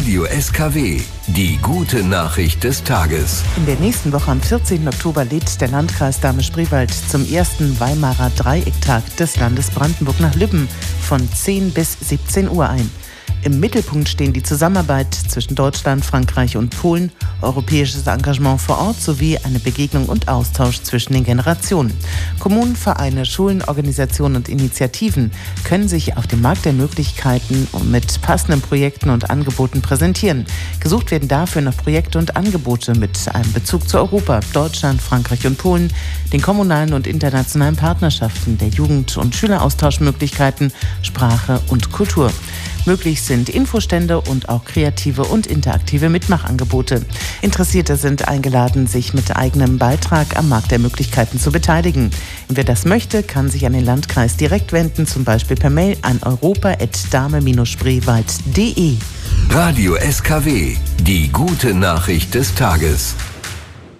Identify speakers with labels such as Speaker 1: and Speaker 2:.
Speaker 1: Radio SKW, die gute Nachricht des Tages.
Speaker 2: In der nächsten Woche am 14. Oktober lädt der Landkreis Dahme-Spreewald zum ersten Weimarer Dreiecktag des Landes Brandenburg nach Lübben von 10 bis 17 Uhr ein. Im Mittelpunkt stehen die Zusammenarbeit zwischen Deutschland, Frankreich und Polen, europäisches Engagement vor Ort sowie eine Begegnung und Austausch zwischen den Generationen. Kommunen, Vereine, Schulen, Organisationen und Initiativen können sich auf dem Markt der Möglichkeiten mit passenden Projekten und Angeboten präsentieren. Gesucht werden dafür noch Projekte und Angebote mit einem Bezug zu Europa, Deutschland, Frankreich und Polen, den kommunalen und internationalen Partnerschaften, der Jugend- und Schüleraustauschmöglichkeiten, Sprache und Kultur. Möglich sind Infostände und auch kreative und interaktive Mitmachangebote. Interessierte sind eingeladen, sich mit eigenem Beitrag am Markt der Möglichkeiten zu beteiligen. Und wer das möchte, kann sich an den Landkreis direkt wenden, zum Beispiel per Mail an europa@dahme-spreewald.de.
Speaker 1: Radio SKW, die gute Nachricht des Tages.